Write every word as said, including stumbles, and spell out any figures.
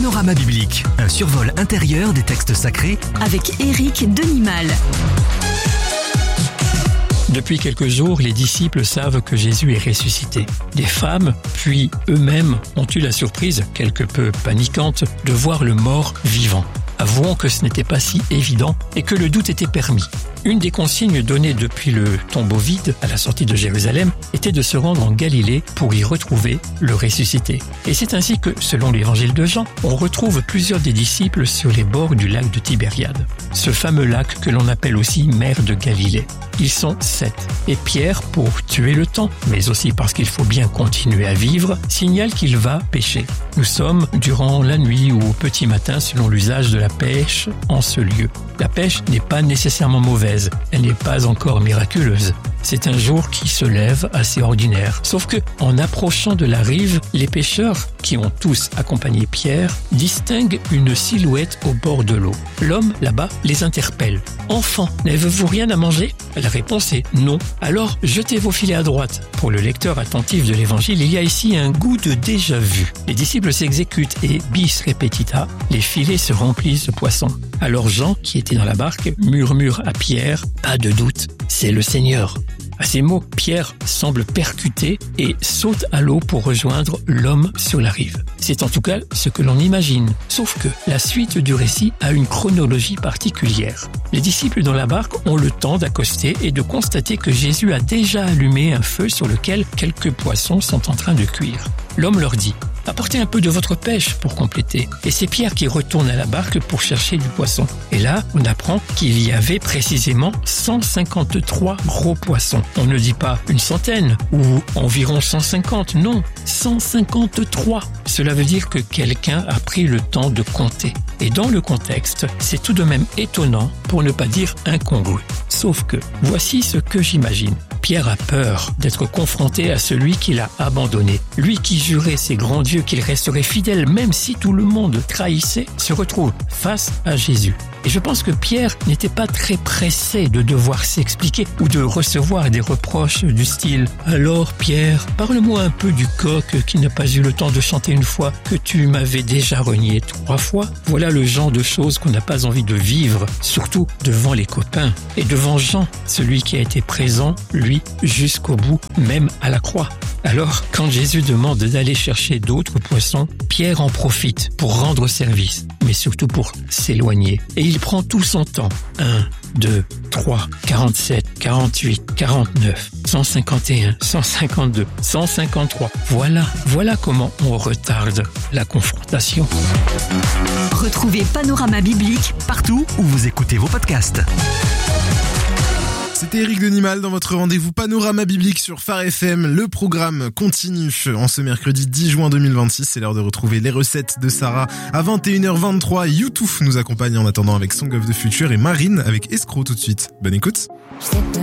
Panorama biblique, un survol intérieur des textes sacrés avec Éric Denimal. Depuis quelques jours, les disciples savent que Jésus est ressuscité. Des femmes, puis eux-mêmes, ont eu la surprise, quelque peu paniquante, de voir le mort vivant. Avouons que ce n'était pas si évident et que le doute était permis. Une des consignes données depuis le tombeau vide à la sortie de Jérusalem était de se rendre en Galilée pour y retrouver le ressuscité. Et c'est ainsi que, selon l'évangile de Jean, on retrouve plusieurs des disciples sur les bords du lac de Tibériade. Ce fameux lac que l'on appelle aussi mer de Galilée. Ils sont sept. Et Pierre, pour tuer le temps, mais aussi parce qu'il faut bien continuer à vivre, signale qu'il va pêcher. Nous sommes durant la nuit ou au petit matin selon l'usage de la pêche en ce lieu. La pêche n'est pas nécessairement mauvaise, elle n'est pas encore miraculeuse. C'est un jour qui se lève assez ordinaire. Sauf que, en approchant de la rive, les pêcheurs, qui ont tous accompagné Pierre, distinguent une silhouette au bord de l'eau. L'homme, là-bas, les interpelle. « Enfants, n'avez-vous rien à manger ?» La réponse est « non ». Alors, jetez vos filets à droite. Pour le lecteur attentif de l'évangile, il y a ici un goût de déjà-vu. Les disciples s'exécutent et, bis repetita, les filets se remplissent de poissons. Alors Jean, qui était dans la barque, murmure à Pierre « Pas de doute, c'est le Seigneur ». À ces mots, Pierre semble percuté et saute à l'eau pour rejoindre l'homme sur la rive. C'est en tout cas ce que l'on imagine. Sauf que la suite du récit a une chronologie particulière. Les disciples dans la barque ont le temps d'accoster et de constater que Jésus a déjà allumé un feu sur lequel quelques poissons sont en train de cuire. L'homme leur dit « Apportez un peu de votre pêche pour compléter. » Et c'est Pierre qui retourne à la barque pour chercher du poisson. Et là, on apprend qu'il y avait précisément cent cinquante-trois gros poissons. On ne dit pas une centaine ou environ cent cinquante, non, cent cinquante-trois. Cela veut dire que quelqu'un a pris le temps de compter. Et dans le contexte, c'est tout de même étonnant, pour ne pas dire incongru. Sauf que, voici ce que j'imagine. Pierre a peur d'être confronté à celui qu'il a abandonné. Lui qui jurait ses grands dieux qu'il resterait fidèle même si tout le monde trahissait, se retrouve face à Jésus. Et je pense que Pierre n'était pas très pressé de devoir s'expliquer ou de recevoir des reproches du style « Alors Pierre, parle-moi un peu du coq qui n'a pas eu le temps de chanter une fois que tu m'avais déjà renié trois fois ?» Voilà le genre de choses qu'on n'a pas envie de vivre, surtout devant les copains. Et devant Jean, celui qui a été présent, lui, jusqu'au bout, même à la croix. Alors, quand Jésus demande d'aller chercher d'autres poissons, Pierre en profite pour rendre service, mais surtout pour s'éloigner. Et il prend tout son temps. un, deux, trois, quarante-sept, quarante-huit, quarante-neuf, cent cinquante et un, cent cinquante-deux, cent cinquante-trois. Voilà, voilà comment on retarde la confrontation. Retrouvez Panorama biblique partout où vous écoutez vos podcasts. C'était Éric Denimal dans votre rendez-vous Panorama biblique sur Phare F M. Le programme continue en ce mercredi dix juin deux mille vingt-six. C'est l'heure de retrouver les recettes de Sarah à vingt et une heures vingt-trois. YouTube nous accompagne en attendant avec Song of the Future et Marine avec Escroc tout de suite. Bonne écoute.